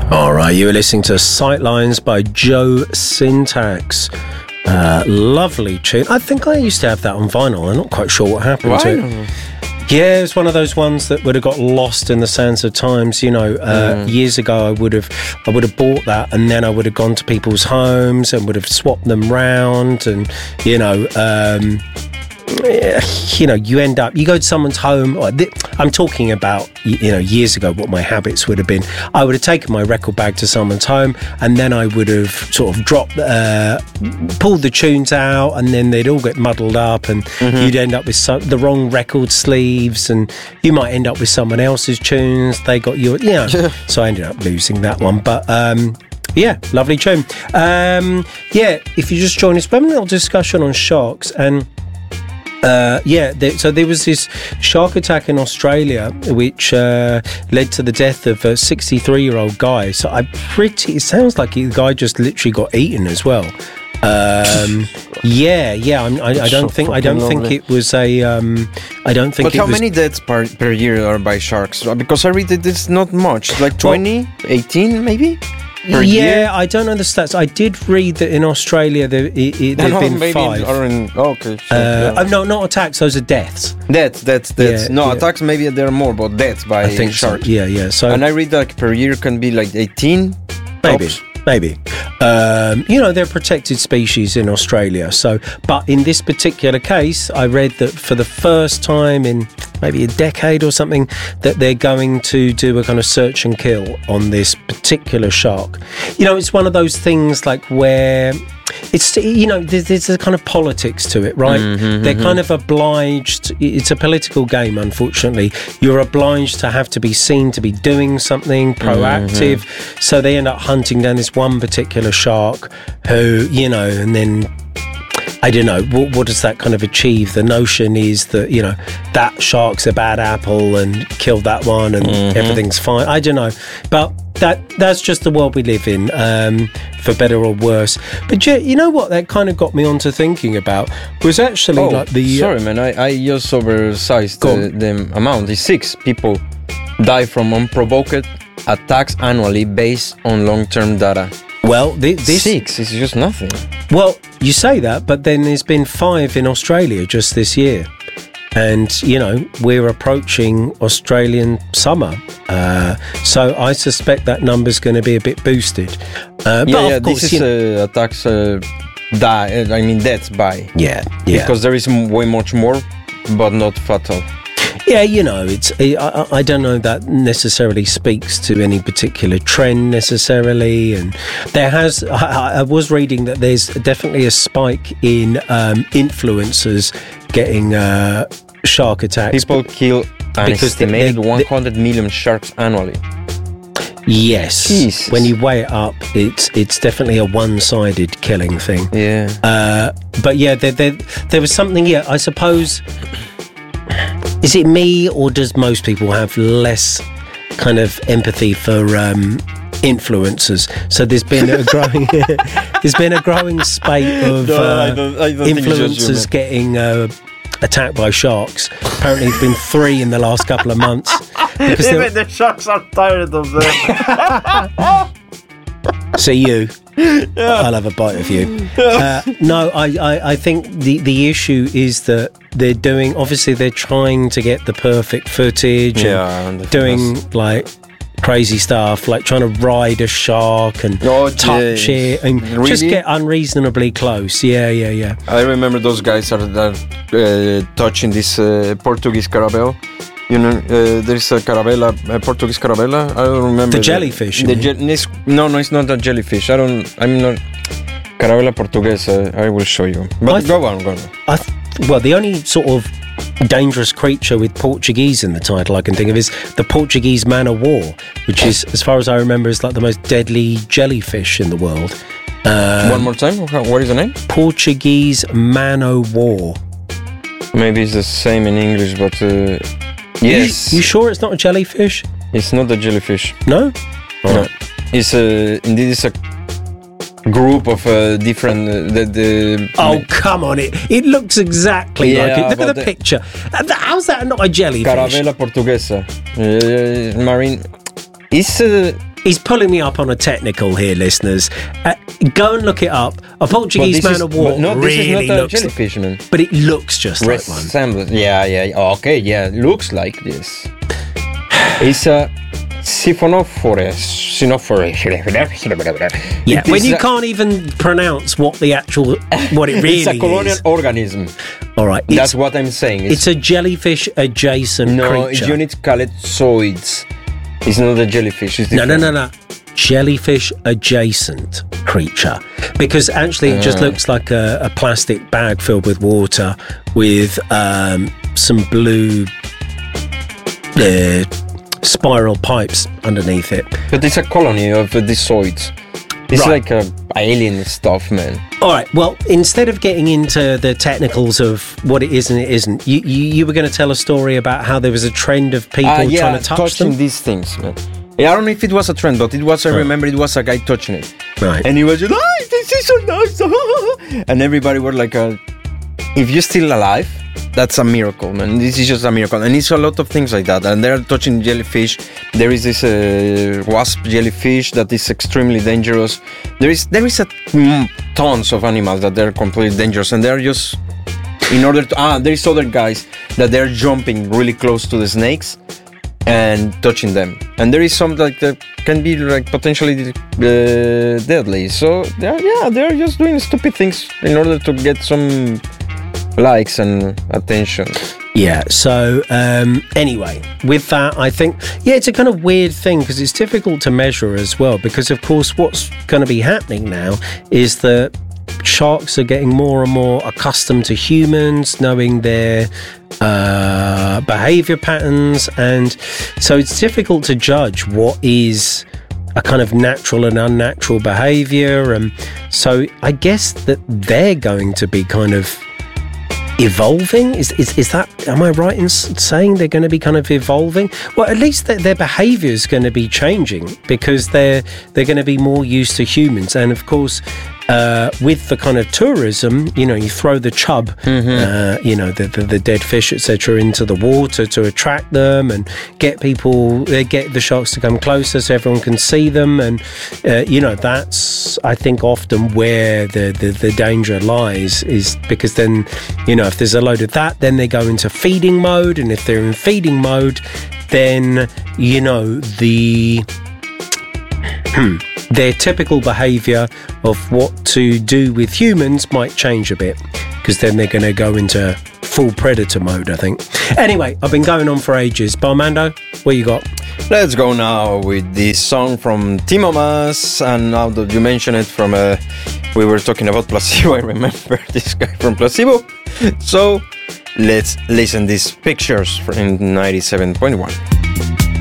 All right, you were listening to Sightlines by Joe Syntax. Lovely tune. I think I used to have that on vinyl. I'm not quite sure what happened to it. Yeah, it was one of those ones that would have got lost in the sands of times. You know, years ago, I would have bought that, and then I would have gone to people's homes and would have swapped them round, and you know, you go to someone's home. I'm talking about, years ago, what my habits would have been. I would have taken my record bag to someone's home, and then I would have sort of pulled the tunes out, and then they'd all get muddled up, and you'd end up with the wrong record sleeves, and you might end up with someone else's tunes. They got your, so I ended up losing that one. But yeah, lovely tune. If you just join us, we're having a little discussion on sharks, and so there was this shark attack in Australia which led to the death of a 63-year-old guy. So it sounds like the guy just literally got eaten as well. I don't think it was a. I don't think. But how many deaths per year are by sharks? Because I read that it's not much, like 20, 18 maybe. Yeah, I don't know the stats. I did read that in Australia there've been 5. No, not attacks. Those are deaths. Deaths. Attacks maybe there are more, but deaths by sharks. So. Yeah. So, and I read that per year can be like 18. Maybe. They're protected species in Australia. So, but in this particular case, I read that for the first time in maybe a decade or something, that they're going to do a kind of search and kill on this particular shark. It's one of those things like where it's, there's a kind of politics to it, right? They're kind of obliged. It's a political game, unfortunately. You're obliged to have to be seen to be doing something proactive. So they end up hunting down this one particular shark who, and then I don't know, what does that kind of achieve? The notion is that, that shark's a bad apple and kill that one and everything's fine. I don't know. But that's just the world we live in, for better or worse. But you know what that kind of got me onto thinking about was actually like the... Sorry, man, I just oversized the amount. It's 6 people die from unprovoked attacks annually based on long-term data. Well, this 6 is just nothing. Well, you say that, but then there's been 5 in Australia just this year. And, we're approaching Australian summer. So I suspect that number's going to be a bit boosted. This is attacks, deaths by. Yeah. Because there is way much more, but not fatal. Yeah, it's. I don't know that necessarily speaks to any particular trend necessarily, and I was reading that there's definitely a spike in influencers getting shark attacks. People kill an estimated 100 million sharks annually. Yes, Jesus. When you weigh it up, it's definitely a one-sided killing thing. Yeah, but yeah, there was something. Yeah, I suppose. Is it me, or does most people have less kind of empathy for influencers? So there's been a growing spate of influencers getting attacked by sharks. Apparently, it's been 3 in the last couple of months. Even the sharks are tired of them. See you. I'll have a bite of you. No, I think the issue is that they're trying to get the perfect footage and doing like crazy stuff, like trying to ride a shark and touch it and just get unreasonably close. Yeah. I remember those guys are touching this Portuguese caravel. There is a Portuguese caravela. I don't remember the jellyfish. No, it's not a jellyfish. I'm not caravela portuguesa. I will show you. But go on. Well, the only sort of dangerous creature with Portuguese in the title I can think of is the Portuguese man of war, which is, as far as I remember, is like the most deadly jellyfish in the world. One more time. What is the name? Portuguese man of war. Maybe it's the same in English, but. Yes. You sure it's not a jellyfish? It's not a jellyfish. No? No. It's indeed it's a group of different... come on. It looks exactly like it. Look at the picture. How's that not a jellyfish? Caravela portuguesa. Marine... He's pulling me up on a technical here, listeners. Go and look it up. A Portuguese man of war really looks jellyfish, man. But it looks just like one. Yeah. Okay, yeah, looks like this. It's a Siphonophores. Yeah, when you can't even pronounce what it really is. It's a colonial organism. All right. That's what I'm saying. It's a jellyfish adjacent creature. No, you need to call it zoids. It's not a jellyfish. It's No. Jellyfish adjacent creature. Because actually it just looks like a plastic bag filled with water with some blue spiral pipes underneath it. But it's a colony of these zoids. It's like alien stuff, man. All right, well, instead of getting into the technicals of what it is and it isn't, you were going to tell a story about how there was a trend of people trying to touch touching them? These things, man. Yeah, I don't know if it was a trend, but it was, I remember it was a guy touching it. Right. And he was just, this is so nice. And everybody was like, if you're still alive, that's a miracle, man. This is just a miracle. And it's a lot of things like that. And they're touching jellyfish. There is this wasp jellyfish that is extremely dangerous. There is tons of animals that they're completely dangerous. And they're just, in order to, there is other guys that they're jumping really close to the snakes and touching them. And there is some that can be like potentially deadly. So they're just doing stupid things in order to get some likes and attention. Yeah, so anyway, with that, I think, it's a kind of weird thing because it's difficult to measure as well, because of course what's going to be happening now is that sharks are getting more and more accustomed to humans, knowing their behavior patterns, and so it's difficult to judge what is a kind of natural and unnatural behavior. And so I guess that they're going to be kind of evolving. Is that, am I right in saying they're going to be kind of evolving? Well, at least their behavior is going to be changing because they're going to be more used to humans. And of course, with the kind of tourism, you throw the chub, the dead fish, etc., into the water to attract them and get the sharks to come closer so everyone can see them. And that's, I think, often where the danger lies, is because then if there's a load of that, then they go into feeding mode, and if they're in feeding mode, then their typical behaviour of what to do with humans might change a bit, because then they're going to go into full predator mode, I think. Anyway, I've been going on for ages. Barmando, what you got? Let's go now with this song from Timo Maas. And now that you mention it, we were talking about Placebo, I remember this guy from Placebo. So let's listen these pictures in 97.1.